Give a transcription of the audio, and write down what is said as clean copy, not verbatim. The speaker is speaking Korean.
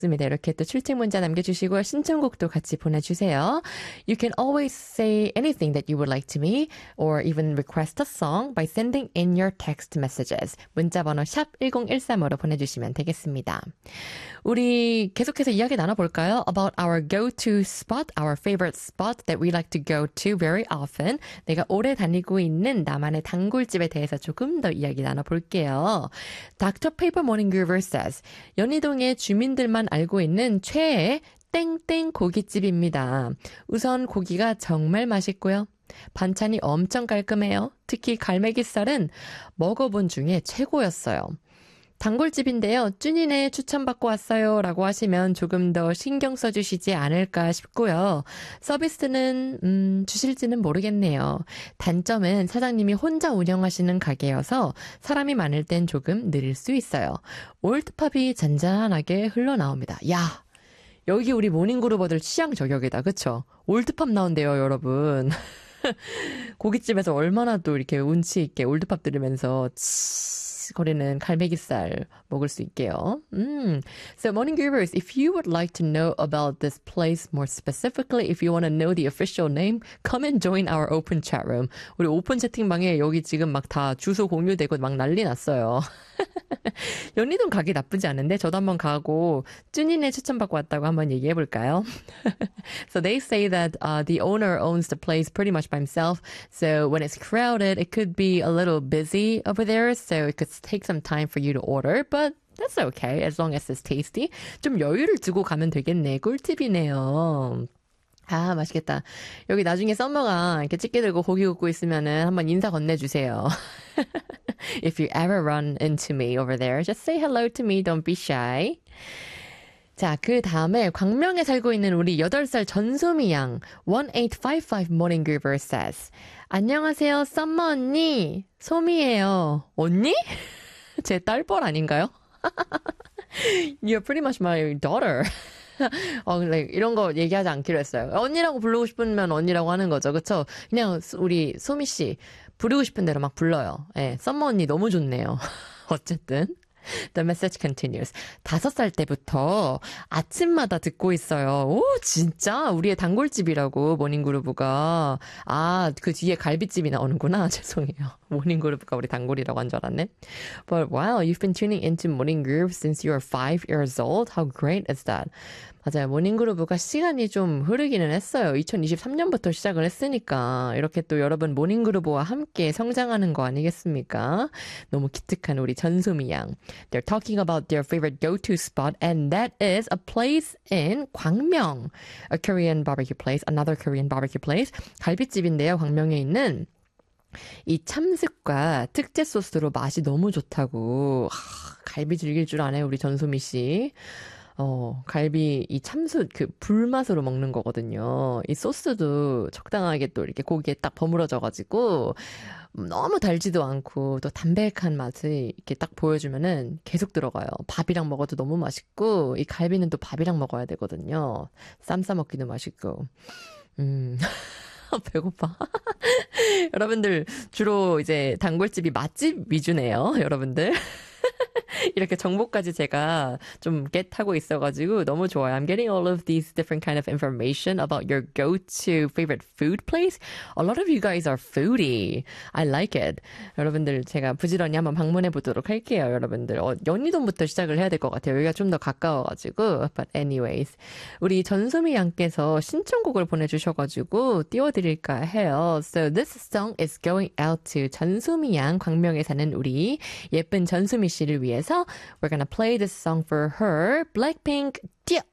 좋습니다. 이렇게 또 출첵 문자 남겨주시고 신청곡도 같이 보내주세요. You can always say anything that you would like to me or even request a song by sending in your text messages. 문자번호 샵 1013으로 보내주시면 되겠습니다. 우리 계속해서 이야기 나눠볼까요? About our go-to spot, our favorite spot that we like to go to very often. 내가 오래 다니고 있는 나만의 단골집에 대해서 조금 더 이야기 나눠볼게요. Dr. Paper Morning Groover says, 연희동의 주민들만 알고 있는 최애 땡땡 고깃집입니다. 우선 고기가 정말 맛있고요. 반찬이 엄청 깔끔해요. 특히 갈매기살은 먹어본 중에 최고였어요. 단골집인데요. 쭈니네 추천받고 왔어요 라고 하시면 조금 더 신경 써주시지 않을까 싶고요. 서비스는 주실지는 모르겠네요. 단점은 사장님이 혼자 운영하시는 가게여서 사람이 많을 땐 조금 느릴 수 있어요. 올드팝이 잔잔하게 흘러나옵니다. 야, 여기 우리 모닝그루버들 취향 저격이다. 그쵸? 올드팝 나온대요, 여러분. 고깃집에서 얼마나 또 이렇게 운치 있게 올드팝 들으면서 거리는 갈매기살 먹을 수 있게요. So Morning Groovers, if you would like to know about this place more specifically, if you want to know the official name, come and join our open chat room. 우리 오픈 채팅방에 여기 지금 막 다 주소 공유되고 막 난리 났어요. 연희동 가기 나쁘지 않은데 저도 한번 가고 쭈니네 추천받고 왔다고 한번 얘기해볼까요? So they say that the owner owns the place pretty much by himself. So when it's crowded, it could be a little busy over there. So it could take some time for you to order. But that's okay as long as it's tasty. 좀 여유를 두고 가면 되겠네. 꿀팁이네요. 아, 맛있겠다. 여기 나중에 썸머가 이렇게 집게 들고 고기 굽고 있으면은 한번 인사 건네주세요. If you ever run into me over there, just say hello to me. Don't be shy. 자, 그 다음에 광명에 살고 있는 우리 8살 전소미 양 1855 Morning Groover says, 안녕하세요, 썸머 언니. 소미예요. 언니? 제 딸뻘 아닌가요? You're pretty much my daughter. 이런 거 얘기하지 않기로 했어요. 언니라고 부르고 싶으면 언니라고 하는 거죠. 그쵸? 그냥 우리 소미 씨 부르고 싶은 대로 막 불러요. 예, 썸머 언니 너무 좋네요. 어쨌든. The message continues. 5살 때부터 아침마다 듣고 있어요. 오, 진짜? 우리의 단골집이라고, 모닝그루브가. 아, 그 뒤에 갈비집이 나오는구나. 죄송해요. 모닝그루브가 우리 단골이라고 한 줄 알았네. But wow, you've been tuning into Morning Groove since you are 5 years old. How great is that? 맞아요. 모닝그루브가 시간이 좀 흐르기는 했어요. 2023년부터 시작을 했으니까 이렇게 또 여러분 모닝그루브와 함께 성장하는 거 아니겠습니까? 너무 기특한 우리 전소미 양. They're talking about their favorite go-to spot and that is a place in 광명. A Korean barbecue place, another Korean barbecue place. 갈비집인데요. 광명에 있는 이 참숯과 특제 소스로 맛이 너무 좋다고. 갈비 즐길 줄 아네 우리 전소미 씨. 갈비 이 참숯 그 불맛으로 먹는 거거든요. 이 소스도 적당하게 또 이렇게 고기에 딱 버무려져가지고 너무 달지도 않고 또 담백한 맛을 이렇게 딱 보여주면은 계속 들어가요. 밥이랑 먹어도 너무 맛있고 이 갈비는 또 밥이랑 먹어야 되거든요. 쌈 싸 먹기도 맛있고. 배고파. 여러분들 주로 이제 단골집이 맛집 위주네요. 여러분들. 이렇게 정보까지 제가 좀 겟하고 있어가지고 너무 좋아요. I'm getting all of these different kind of information about your go-to favorite food place. A lot of you guys are foodie. I like it. 여러분들 제가 부지런히 한번 방문해 보도록 할게요. 여러분들 연희동부터 시작을 해야 될 것 같아요. 여기가 좀 더 가까워가지고. But anyways, 우리 전소미 양께서 신청곡을 보내주셔가지고 띄워드릴까 해요. So this song is going out to 전소미 양, 광명에 사는 우리 예쁜 전소미 씨를 위해서 we're gonna play this song for her. Blackpink, 뛰어!